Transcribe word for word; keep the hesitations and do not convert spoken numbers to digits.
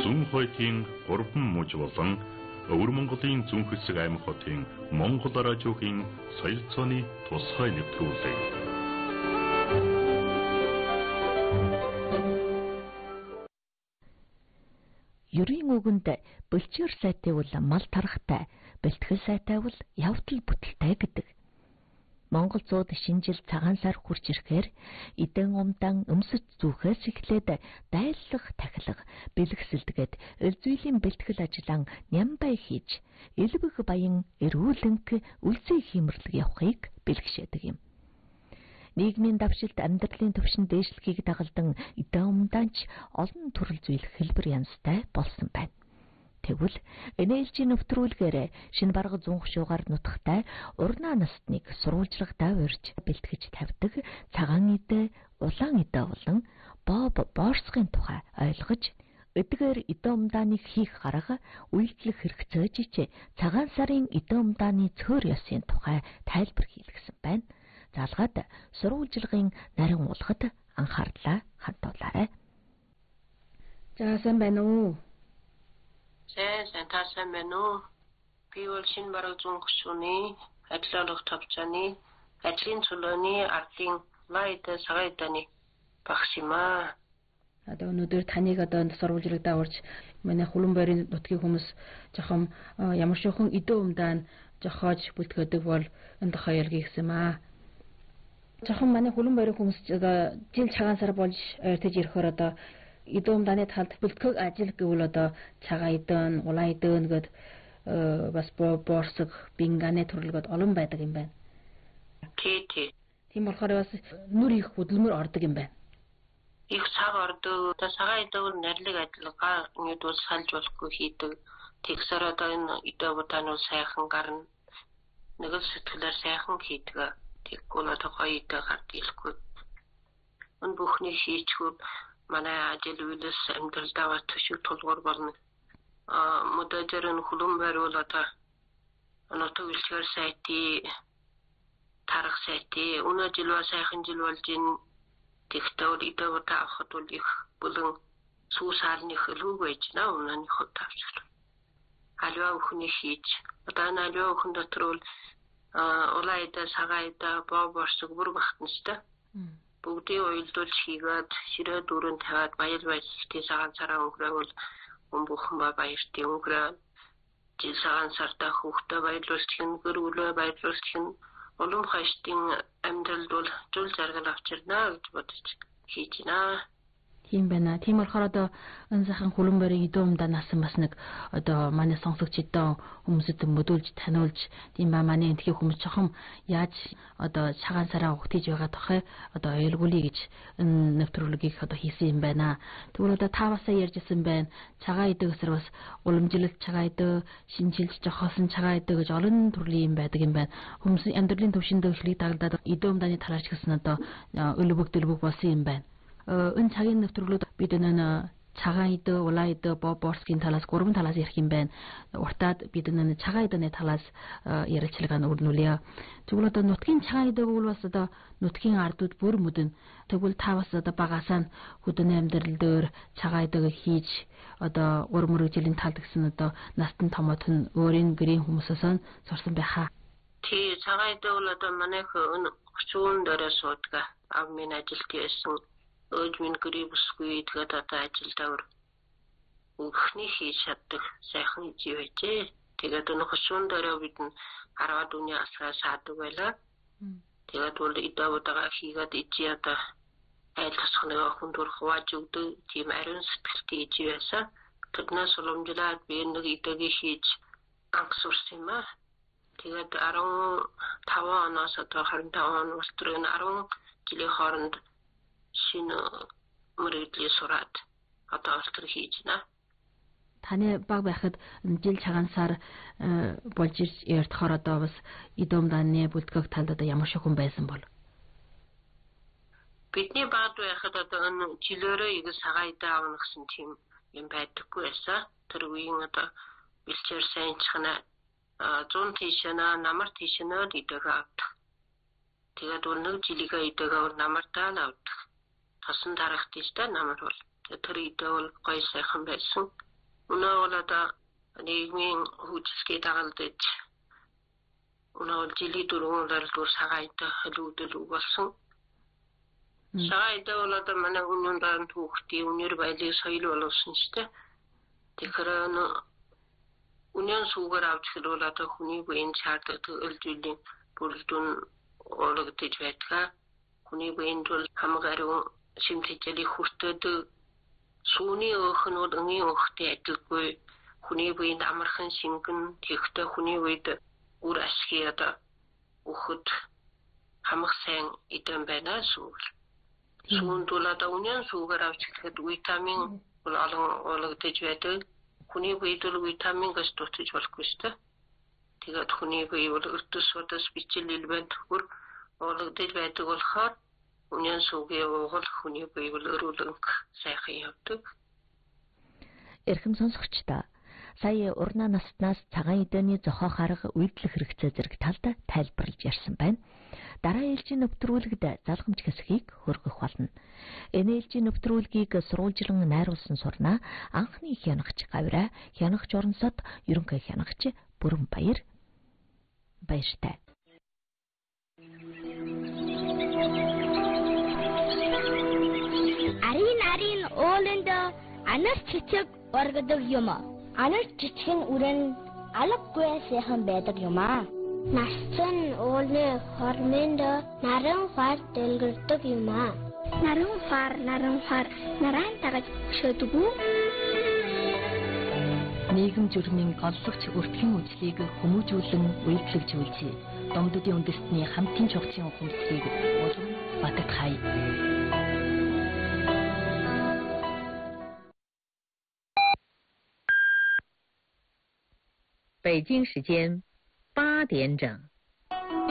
Зүүн хойтын гурван муж болон Өвөр Монголын зүүн хэсэг аймаг хотын Монгол радиогийн соёл цооны тусгай нэвтрүүлэг. Ерийн үгэнд бэлчээр сайтай бол мал тарахтай, бэлтгэл сайтай бол явдал бүтэлтэй гэдэг. Монгол зууд шинэ жил цагаан сар хурж ирэхээр эдэн умдан өмсөж зүүхээс эхлээд дайлах, тахилга, бэлгэсэлдгээд элзүйлийн бэлтгэл ажиллаан нямбай хийж, элбэг баян эрүүлэнг үлзий хиймэрлэг явахыг бэлгшээдэг юм. Нийгмийн давшилт амьдралын төвшин дээшлэхийг дагалдан эдэн умданч олон төрөл зүйлх хэлбэр янзтай болсон байна. Тэгвэл энэжийн нэвтрүүлгээр шинэ барга зүүн хушуугаар нутагтай урнаа настныг сурвалжлагтай урьж бэлтгэж тавьдаг цагаан идэ, улаан идэ болон Боб Борскын тухай ойлгож, эдгээр идэ умдааныг хийх гарга, үйлчлэх хэрэгцээж ичээ цагаан сарын идэ умдааны цөөр ёсын тухай тайлбар хийлгэсэн байна. Залгаад сурвалжлагын нарийн уулахад анхаарлаа хандуулаарай. За сайн байна уу? Сайн таасан байна уу? Би бол шинэ бараг зүүн хушууны ажиллах тавчааны ажлын цолооны ардын лайда сагайданы багшимаа. Одоо өнөөдөр таныг одоо сурвалжлагадаа урьж манай хулан байрын нутгийн хүмүүс жоохон ямар шохон идэ умдаан жохоож бүлтгэдэг бол энэ тухай ялгий гэсэн маа. Жоохон манай хулан байрын хүмүүс одоо жил цагаан сар болж ойртож ирэхээр одоо идэ умдааны талд бэлтгэх ажил гэвэл одоо цагаан идэн, улаан идэн гээд бас борсог, бинганы төрлөгөд олон байдаг юм байна. Тий, тий. Тийм болохоор бас нүр их хөдөлмөр ордог юм байна. Их цаг ордог. Одоо цагаан идэгөр нэрлэг ажиллагаа ингээд бол салж болохгүй хийдэг. Тэгсээр одоо энэ идэ удаан нь сайхан гарна. Нэг л сэтгэлээр сайхан хийдэг. Тэгвэл одоо гоё идэ гард ирэхгүй. Өн бүхний хийчгүй манай ажил үйлс амьдралдаа төшөг тулгуур болно. А модерн хулун байр бол одоо оноотой үйлчлэр сайти тарах сайти өнөө жил ба сайхан жил болж ин тэгтээ идэ удаа авахд бол их бүлэн сүүсаарны хөлөг байж наа өнөөний хот тавчил. Аливаа өхний хийж одоо аливаа өхөн дотор бол улаан идэ, цагаан идэ, боо борсог бүр багтнастай. Бүгдийг уйлдуулж хийгээд ширээ дүүрэн тавиад баяр баясгалтай цагаан сараа өнгөрөөл өмбөсөн ба баяртай өнгөрөө жил цагаан сартаа хүүхдээ баярлуулж гин гэр бүлээ баярлуулж гин улам хашдын амьдралд бол зүйл заргал авчирнаа гэж бодож хийж байна. Тийм байна. Тийм болохоор одоо энэ сайхан хулан байрын идэ умдаанаас бас нэг одоо манай сонсогчдоо хүмүүсэд мөдүүлж таниулж тийм ба манай энтхий хүмүүс чохом яаж одоо цагаан сараа угтиж байгаа тохой одоо ойлгуулъя гэж энэ нэвтрүүлгийг одоо хийсэн юм байна. Тэгвэл одоо та басаа ярьжсэн байна. Цагаан идэ гэсэр бас уламжилт цагаан идэ, шинжилж жохоосон цагаан идэ гэж олон төрлийн юм байдаг юм байна. Хүмүүсийн амьдралын төвшөндөө эхлэх дагaldаад идэ умдааны талаарч гэсэн одоо өлбөг дөлбөг болсон юм байна. Энэ цагийн нэвтрүүлгүүд бид энэ цагаан идэ, улаан идэ, боо борскийн талаас гурван талаас ярих юм байна. Уртаад бид энэ цагаан идэний талаас ярилцлагаа өрнүүлье. Тэгвэл одоо нутгийн цагаан идэг бол бас одоо нутгийн ардууд бүр мүдэн. Тэгвэл та бас одоо багасаа хөдөөний амьдрал дээр цагаан идэг хийж одоо гур мөрөжлийн талд гэсэн одоо настан томоот нь өөрийн гэрийн хүмүүсээс сурсан байхаа. Тий, цагаан идэг бол одоо манайх энэ хүчүүн дээрээ суудаг. Ав минь ажилт хийсэн өөд минь гэрээ бүсгүй тэгээд одоо ажилдаа өгөхний хийж чаддаг сайхан хийж байжээ. Тэгээд энэ хөшүүн дөрөө бид нь хараад үний асгаа саадаг байлаа. Тэгээд бол идэвдагаа хийгээд ичи одоо айл тасхнаа хүндүр хувааж өгдөг тийм ариун сэтгэлтэй ичи байсан. Тэднээс уламжлаад би нэг идэгийг хийж анх сурсан юм аа. Тэгээд арван таван оноос одоо харин таван он устрын арван жилийн хооронд шинэ мөрөдлөө сураад одоо алтар хийж байна. Таны баг байхад жил цагаан сар болж ирж ярдахаар одоо бас идэ умдааны бүлтгэх талд одоо ямар шохон байсан бол? Бидний баг байхад одоо энэ жилөөрөө их цагаан идэ авах гэсэн тийм юм байдаггүй байсан. Тэр үеийн одоо бэлчээр сайн чхна зүүн тийшнаа намар тийшнаа идэг авдаг. Тэгээд бол нэг жилигээ идэгээ намартаа авдаг. Хасан дарах тийштэй намар бол тэр идэ бол гоё сайхан байсан. унаавалата нийгмийн хүчилгээ дагалдаж унаавал жилийн дөрвөн дор сагайтай халуудал угалсан. Сагайтай болоод манай үнэн даан түүхтий үнэр байлыг соёл болгосон ч тэ. Тэгэхээр үнэн сүүгээр авч хэлүүлээд хүний биеийн чардаг ölжүүлийн бүрэлдэхүүн олгодож байдаг. Хүний биеийн бол хамгаалсан шимтгэлийг хүртээд сүүний өөхнүүд өнгийн өөхтэй адилгүй хүний биеийн амархан шингэн тэгхтэй хүний үед үр ашгийг өгөхөд хамах сайн идэм байна сүүл. Сүүнд бол одоо үнэн сүүгээр авч хэлэхэд витамин бол олон олгодож байдаг. Хүний биед бол витамин гэж дутаж болохгүй шүү дээ. Тэгээд хүний бие бол өртөс удаас бичил элемент хөр олгодож байдаг болохоор үнэн сүүгээ угал хүний бие бол өрөөлөнг сайхан явдаг. Эрхэм сонсогчдоо сая урнаа наснаас цагаан эдэний зохиох арга үйдлэх хэрэгцээ зэрэг талд тайлбарлаж ярьсан байна. Дараа ээлжийн нэвтрүүлэгт залгамж хэсгийг хөргөх болно. Энэ ээлжийн нэвтрүүлгийг сурвалжлан найруулсан сурнаа анхны хянагч Гавраа, хянагч Орнсод ерөнхий хянагч Бүрэн Баяр. Баяртай. Арийн арийн ууланд анар чичиг оргодог юм. Анар чичгийн үрэн алгагүй сайхан байдаг юм аа. Насцэн уулны хормонд наран фар дэлгэрдэг юм аа. Наран фар, наран фар, наран тагаж шөдөг үү? Нийгэм журмын голлогч өртгөн үжлийг хүмүүжүүлэн үйлчлэгжүүлж, Домдодын үндэстний хамтын чухлын ухамсарыг улам батгахай. 北京时间八点整。